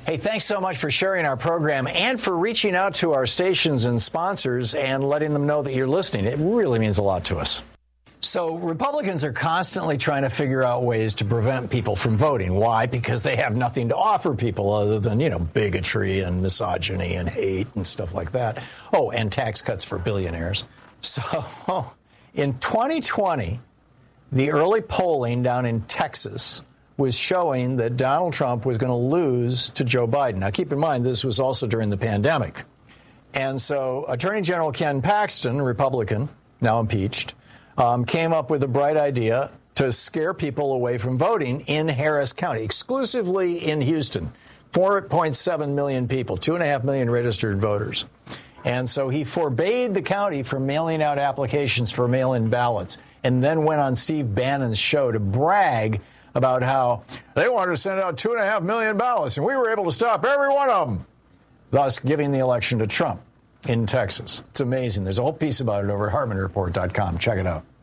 Hey, thanks so much for sharing our program and for reaching out to our stations and sponsors and letting them know that you're listening. It really means a lot to us. So Republicans are constantly trying to figure out ways to prevent people from voting. Why? Because they have nothing to offer people other than, bigotry and misogyny and hate and stuff like that. Oh, and tax cuts for billionaires. So in 2020, the early polling down in Texas was showing that Donald Trump was going to lose to Joe Biden. Now, keep in mind, this was also during the pandemic. And so Attorney General Ken Paxton, a Republican, now impeached, came up with a bright idea to scare people away from voting in Harris County, exclusively in Houston. 4.7 million people, 2.5 million registered voters. And so he forbade the county from mailing out applications for mail-in ballots and then went on Steve Bannon's show to brag about how they wanted to send out 2.5 million ballots, and we were able to stop every one of them, thus giving the election to Trump in Texas. It's amazing. There's a whole piece about it over at HartmannReport.com. Check it out.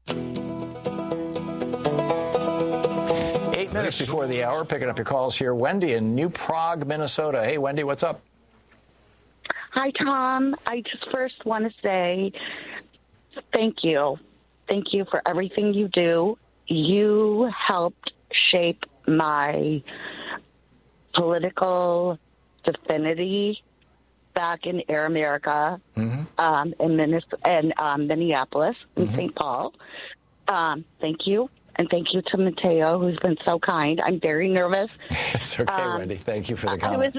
8 minutes before the hour, picking up your calls here. Wendy in New Prague, Minnesota. Hey, Wendy, what's up? Hi, Tom. I just first want to say thank you. Thank you for everything you do. You helped shape my political affinity back in Air America, in Minneapolis, in St. Paul. Thank you. And thank you to Mateo, who's been so kind. I'm very nervous. It's okay, Wendy. Thank you for the comment.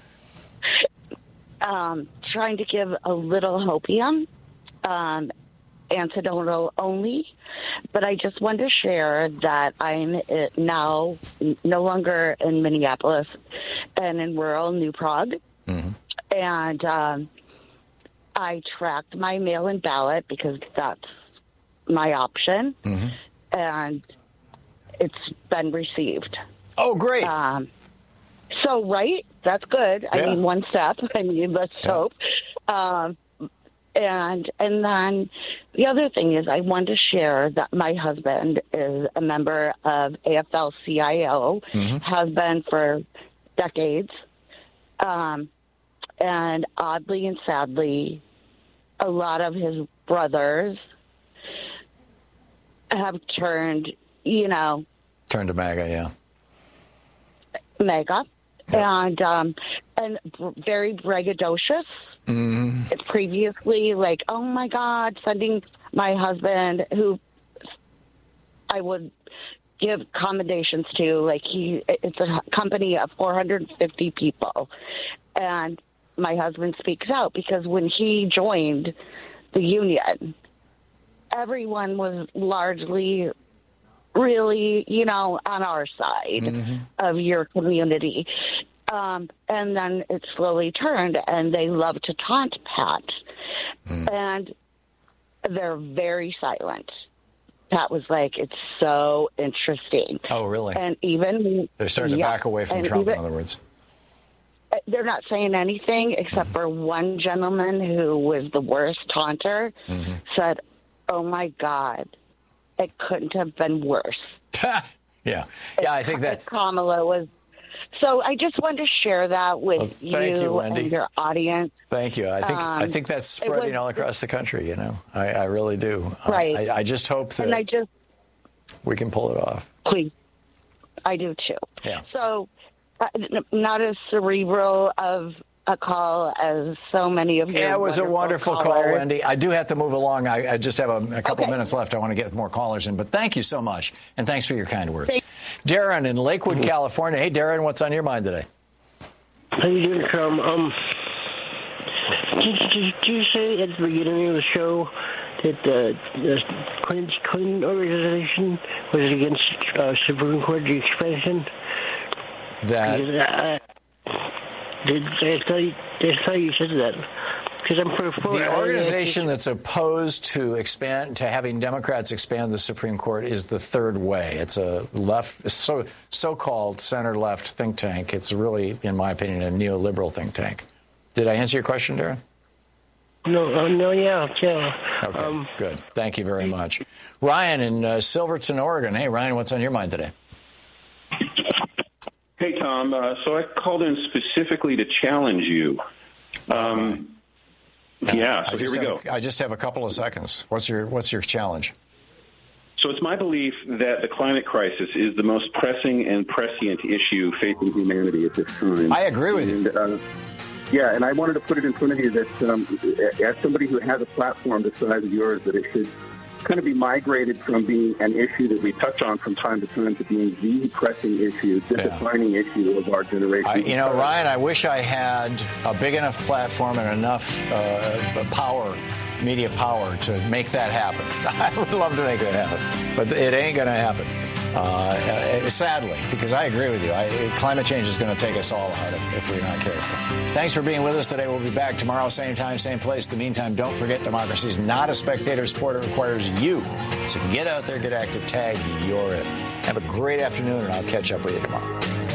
I was trying to give a little hopium, anecdotal only, but I just want to share that I'm now no longer in Minneapolis and in rural New Prague. And I tracked my mail-in ballot because that's my option, and it's been received. Oh, great. So, right, that's good. Yeah. I mean, one step. I mean, let's hope. And then the other thing is I want to share that my husband is a member of AFL-CIO, has been for decades. And oddly and sadly, a lot of his brothers have turned to MAGA, MAGA, and very braggadocious. Previously, like, oh my God, sending my husband, who I would give commendations to, like it's a company of 450 people, and my husband speaks out because when he joined the union, everyone was largely really, on our side of your community. And then it slowly turned, and they love to taunt Pat. And they're very silent. Pat was like, it's so interesting. Oh, really? And even... They're starting to back away from Trump, in other words. They're not saying anything except for one gentleman who was the worst taunter said, oh, my God, it couldn't have been worse. Yeah, I think that... Kamala was... So I just wanted to share that with you and your audience. Thank you. I think that's spreading all across the country, I really do. Right. I just hope that we can pull it off. Please. I do, too. Yeah. So not as cerebral of a call as so many of you. Yeah, it was a wonderful call, Wendy. I do have to move along. I just have a couple minutes left. I want to get more callers in, but thank you so much, and thanks for your kind words. Darren in Lakewood, California. Hey, Darren, what's on your mind today? How you doing, Tom? Did you say at the beginning of the show that the Clinton organization was against Supreme Court expansion? That... I thought you said that. Because I'm for the organization that's opposed to having Democrats expand the Supreme Court is the Third Way. It's a so-called center-left think tank. It's really, in my opinion, a neoliberal think tank. Did I answer your question, Darren? No, yeah. Okay, good. Thank you very much. Ryan in Silverton, Oregon. Hey, Ryan, what's on your mind today? Hey, Tom. So I called in specifically to challenge you. So here we go. I just have a couple of seconds. What's your challenge? So it's my belief that the climate crisis is the most pressing and prescient issue facing humanity at this time. I agree with you. And I wanted to put it in front of you that as somebody who has a platform the size of yours, that it should kind of be migrated from being an issue that we touch on from time to time to being the pressing issue, the defining issue of our generation. Ryan, I wish I had a big enough platform and enough media power to make that happen. I would love to make that happen, but it ain't going to happen. Sadly, because I agree with you. Climate change is going to take us all out if we're not careful. Thanks for being with us today. We'll be back tomorrow, same time, same place. In the meantime, don't forget, democracy is not a spectator sport. It requires you. So get out there, get active, tag, you're in. Have a great afternoon, and I'll catch up with you tomorrow.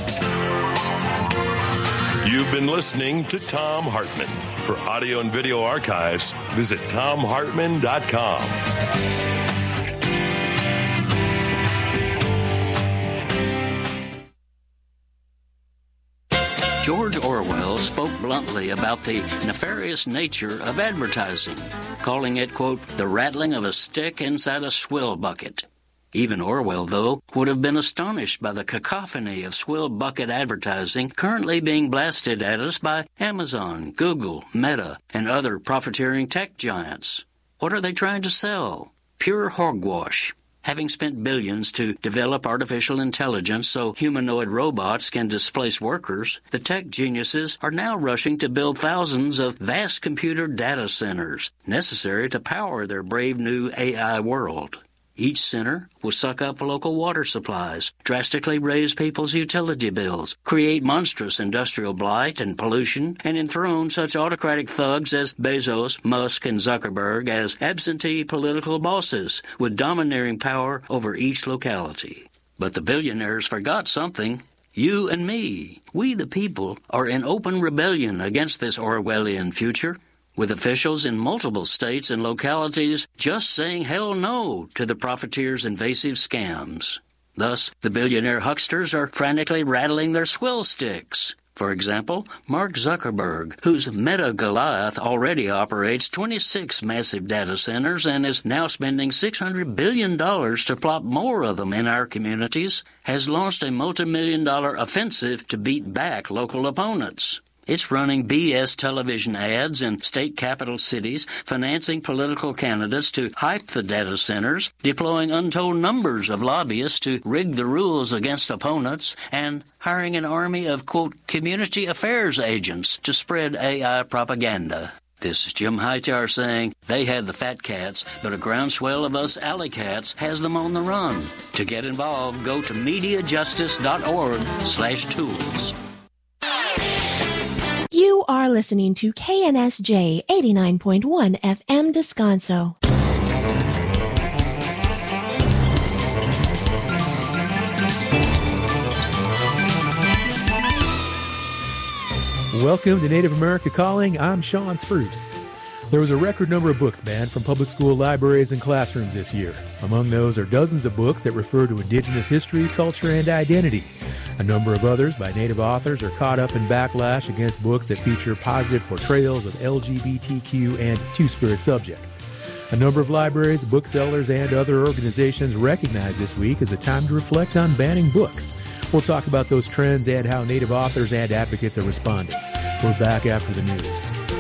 You've been listening to Thom Hartmann. For audio and video archives, visit ThomHartmann.com. George Orwell spoke bluntly about the nefarious nature of advertising, calling it, quote, the rattling of a stick inside a swill bucket. Even Orwell, though, would have been astonished by the cacophony of swill bucket advertising currently being blasted at us by Amazon, Google, Meta, and other profiteering tech giants. What are they trying to sell? Pure hogwash. Having spent billions to develop artificial intelligence so humanoid robots can displace workers, the tech geniuses are now rushing to build thousands of vast computer data centers necessary to power their brave new AI world. Each center will suck up local water supplies, drastically raise people's utility bills, create monstrous industrial blight and pollution, and enthrone such autocratic thugs as Bezos, Musk, and Zuckerberg as absentee political bosses with domineering power over each locality. But the billionaires forgot something. You and me, we the people, are in open rebellion against this Orwellian future, with officials in multiple states and localities just saying hell no to the profiteers' invasive scams. Thus, the billionaire hucksters are frantically rattling their swill sticks. For example, Mark Zuckerberg, whose Meta Goliath already operates 26 massive data centers and is now spending $600 billion to plop more of them in our communities, has launched a multi-million-dollar offensive to beat back local opponents. It's running BS television ads in state capital cities, financing political candidates to hype the data centers, deploying untold numbers of lobbyists to rig the rules against opponents, and hiring an army of, quote, community affairs agents to spread AI propaganda. This is Jim Hightower saying they had the fat cats, but a groundswell of us alley cats has them on the run. To get involved, go to MediaJustice.org/tools. You are listening to KNSJ 89.1 FM Descanso. Welcome to Native America Calling. I'm Sean Spruce. There was a record number of books banned from public school libraries and classrooms this year. Among those are dozens of books that refer to indigenous history, culture, and identity. A number of others by Native authors are caught up in backlash against books that feature positive portrayals of LGBTQ and Two-Spirit subjects. A number of libraries, booksellers, and other organizations recognize this week as a time to reflect on banning books. We'll talk about those trends and how Native authors and advocates are responding. We're back after the news.